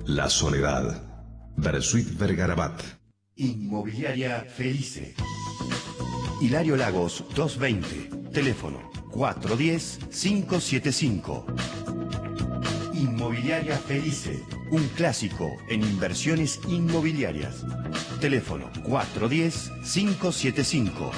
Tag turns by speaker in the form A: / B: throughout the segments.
A: La Soledad. Bersuit Vergarabat.
B: Inmobiliaria Felice. Hilario Lagos 220. Teléfono 410-575. Inmobiliaria Felice. Un clásico en inversiones inmobiliarias. Teléfono 410-575.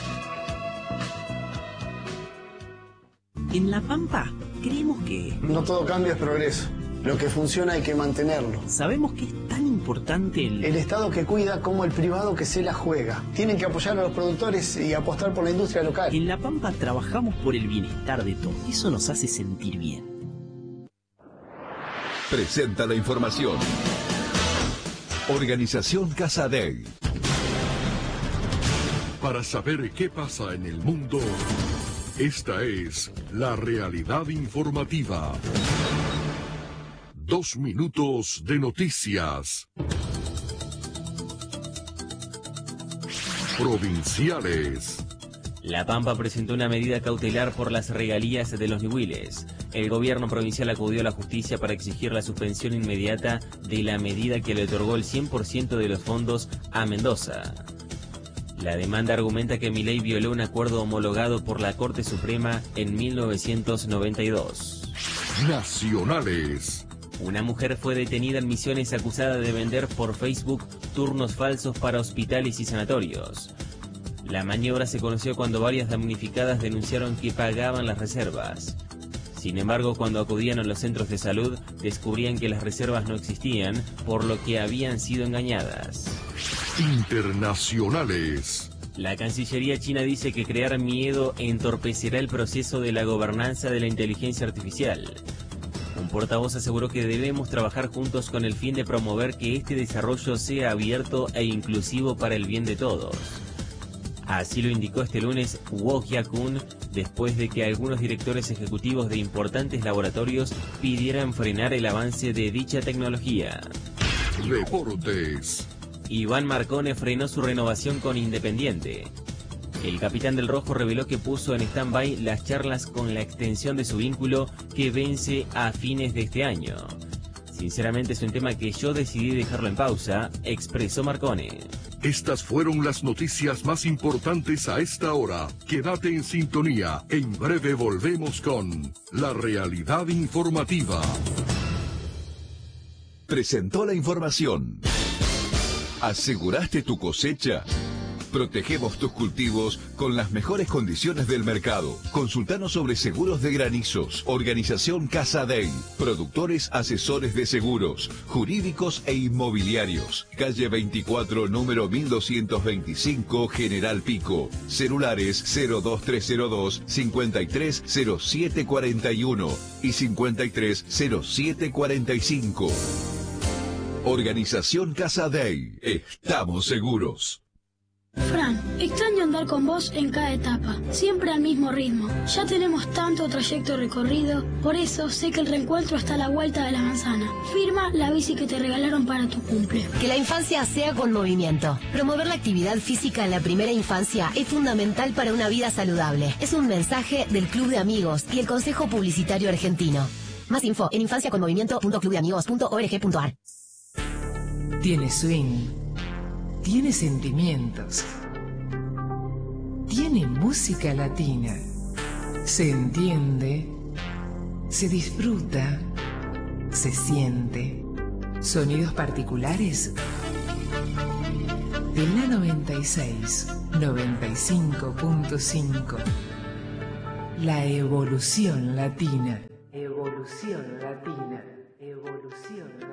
C: En La Pampa creemos que...
D: No todo cambio es progreso. Lo que funciona hay que mantenerlo.
C: Sabemos que es tan importante
D: el Estado que cuida como el privado que se la juega. Tienen que apoyar a los productores y apostar por la industria local.
C: En La Pampa trabajamos por el bienestar de todos. Eso nos hace sentir bien.
E: Presenta la información. Organización Casadei.
F: Para saber qué pasa en el mundo, esta es la realidad informativa. 2 minutos de noticias. Provinciales.
G: La Pampa presentó una medida cautelar por las regalías de los ñubiles. El gobierno provincial acudió a la justicia para exigir la suspensión inmediata de la medida que le otorgó el 100% de los fondos a Mendoza. La demanda argumenta que Milei violó un acuerdo homologado por la Corte Suprema en 1992.
F: Nacionales.
G: Una mujer fue detenida en Misiones acusada de vender por Facebook turnos falsos para hospitales y sanatorios. La maniobra se conoció cuando varias damnificadas denunciaron que pagaban las reservas. Sin embargo, cuando acudían a los centros de salud, descubrían que las reservas no existían, por lo que habían sido engañadas.
F: Internacionales.
G: La Cancillería china dice que crear miedo entorpecerá el proceso de la gobernanza de la inteligencia artificial. Un portavoz aseguró que debemos trabajar juntos con el fin de promover que este desarrollo sea abierto e inclusivo para el bien de todos. Así lo indicó este lunes Woo Hya-kun, después de que algunos directores ejecutivos de importantes laboratorios pidieran frenar el avance de dicha tecnología.
F: Deportes.
G: Iván Marcone frenó su renovación con Independiente. El capitán del Rojo reveló que puso en stand-by las charlas con la extensión de su vínculo que vence a fines de este año. Sinceramente es un tema que yo decidí dejarlo en pausa, expresó Marcone.
F: Estas fueron las noticias más importantes a esta hora. Quédate en sintonía. En breve volvemos con la realidad informativa.
E: Presentó la información. ¿Aseguraste tu cosecha? Protegemos tus cultivos con las mejores condiciones del mercado. Consultanos sobre seguros de granizos. Organización Casadei. Productores asesores de seguros, jurídicos e inmobiliarios. Calle 24, número 1225, General Pico. Celulares 02302 530741 y 530745. Organización Casadei. Estamos seguros.
H: Fran, extraño andar con vos en cada etapa, siempre al mismo ritmo. Ya tenemos tanto trayecto recorrido, por eso sé que el reencuentro está a la vuelta de la manzana. Firma la bici que te regalaron para tu cumple.
I: Que la infancia sea con movimiento. Promover la actividad física en la primera infancia es fundamental para una vida saludable. Es un mensaje del Club de Amigos y el Consejo Publicitario Argentino. Más info en infanciaconmovimiento.clubdeamigos.org.ar.
J: Tiene swing, tiene sentimientos, tiene música latina, se entiende, se disfruta, se siente. Sonidos particulares de la 96, 95.5. La evolución latina. Evolución latina. Evolución latina.